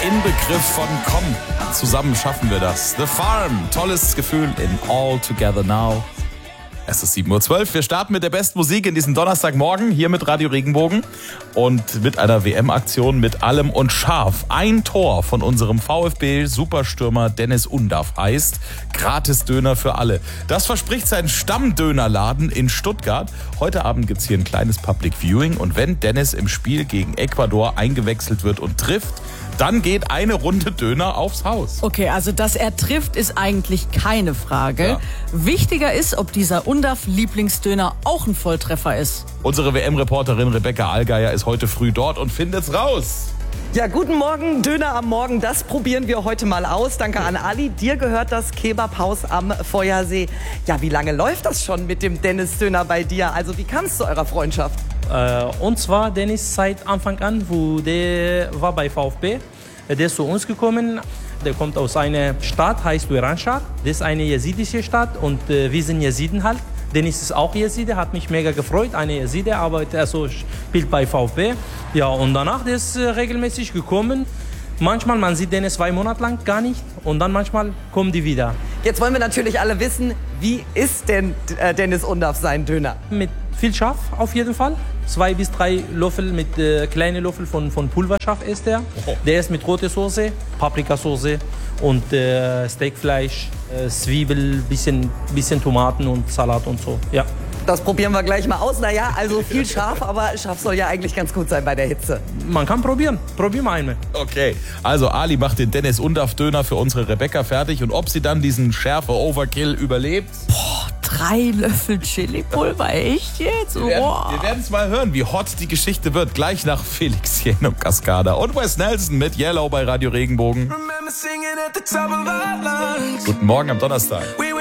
Inbegriff von komm, zusammen schaffen wir das. The Farm, tolles Gefühl in All Together Now. Es ist 7.12 Uhr. Wir starten mit der besten Musik in diesem Donnerstagmorgen hier mit Radio Regenbogen und mit einer WM-Aktion mit allem und scharf. Ein Tor von unserem VfB-Superstürmer Dennis Undaff heißt Gratis-Döner für alle. Das verspricht sein Stammdönerladen in Stuttgart. Heute Abend gibt es hier ein kleines Public Viewing und wenn Dennis im Spiel gegen Ecuador eingewechselt wird und trifft, dann geht eine Runde Döner aufs Haus. Okay, also dass er trifft, ist eigentlich keine Frage. Ja. Wichtiger ist, ob dieser Undaff-Lieblingsdöner auch ein Volltreffer ist. Unsere WM-Reporterin Rebecca Allgeier ist heute früh dort und findet's raus. Ja, guten Morgen, Döner am Morgen, das probieren wir heute mal aus. Danke an Ali, dir gehört das Kebabhaus am Feuersee. Ja, wie lange läuft das schon mit dem Dennis-Döner bei dir? Also wie kam es zu eurer Freundschaft? Und zwar Dennis seit Anfang an, wo der war bei VfB. Der ist zu uns gekommen. Der kommt aus einer Stadt, heißt Wiranstadt. Das ist eine jesidische Stadt und wir sind Jesiden halt. Dennis ist auch Jeside, hat mich mega gefreut. Eine Jeside arbeitet, also spielt bei VfB. Ja, und danach der ist regelmäßig gekommen. Manchmal, man sieht Dennis 2 Monate lang gar nicht und dann manchmal kommen die wieder. Jetzt wollen wir natürlich alle wissen, wie ist denn Dennis Undaff sein Döner? Mit viel Schaf auf jeden Fall. 2 bis 3 Löffel mit kleinen Löffel von Pulverschaf ist der. Der ist mit roter Soße, Paprikasauce und Steakfleisch, Zwiebel, bisschen Tomaten und Salat und so. Ja. Das probieren wir gleich mal aus. Naja, also viel scharf, aber scharf soll ja eigentlich ganz gut sein bei der Hitze. Man kann probieren. Probieren wir einmal. Okay, also Ali macht den Dennis Undaff Döner für unsere Rebecca fertig und ob sie dann diesen Schärfe-Overkill überlebt? 3 Löffel Chili-Pulver, echt jetzt? Wir werden es mal hören, wie hot die Geschichte wird. Gleich nach Felixchen und Cascada und Wes Nelson mit Yellow bei Radio Regenbogen. Guten Morgen am Donnerstag.